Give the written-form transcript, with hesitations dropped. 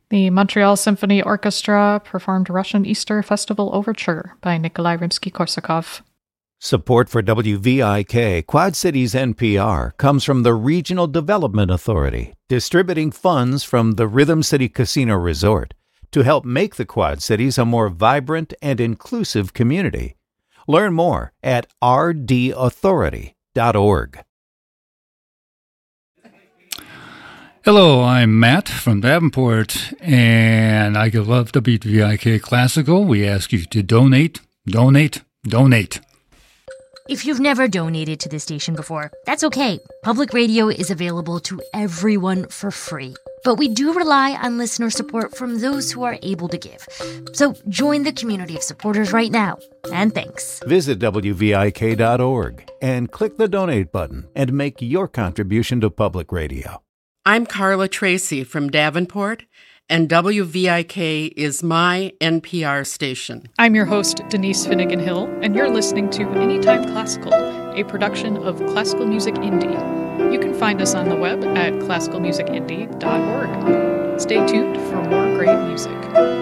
The Montreal Symphony Orchestra performed Russian Easter Festival Overture by Nikolai Rimsky-Korsakov. Support for WVIK Quad Cities NPR comes from the Regional Development Authority, distributing funds from the Rhythm City Casino Resort to help make the Quad Cities a more vibrant and inclusive community. Learn more at rdauthority.org. Hello, I'm Matt from Davenport, and I love WVIK Classical. We ask you to donate. If you've never donated to the station before, that's okay. Public radio is available to everyone for free. But we do rely on listener support from those who are able to give. So join the community of supporters right now. And thanks. Visit WVIK.org and click the donate button and make your contribution to public radio. I'm Carla Tracy from Davenport, and WVIK is my NPR station. I'm your host, Denise Finnegan Hill, and you're listening to Anytime Classical, a production of Classical Music Indie. You can find us on the web at classicalmusicindie.org. Stay tuned for more great music.